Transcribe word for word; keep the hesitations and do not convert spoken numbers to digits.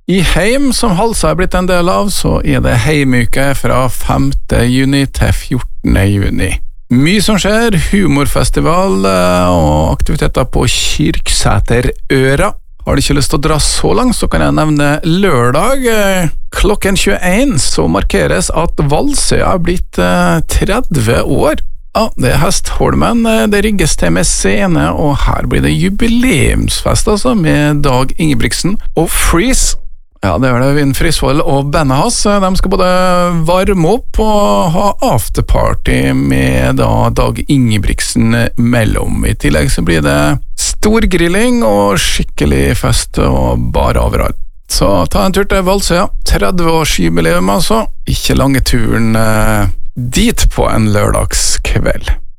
I Heim, som Halsa er blitt en del av, så er det heimuke fra femte juni til fjortende juni. Mye som skjer, humorfestival og aktiviteter på Kyrksæterøra. Har du ikke lyst til å dra så langt, så kan jeg nevne lørdag klokken tjueen, så markeres at Valsøya er blitt tretti år. Ja, det er Hestholmen, det rigges til med scene, og her blir det jubileumsfest altså, med Dag Ingebrigtsen og Freeze. Ja, det er det Vinn Frisvold og bandet hans. De skal både varme opp og ha afterparty med da Dag Ingebrigtsen mellom. I tillegg så blir det stor grilling og skikkelig fest og bare overalt. Så ta en tur til Valsøya. tretti års jubileum altså. Ikke lange turen eh, dit på en lørdagskveld.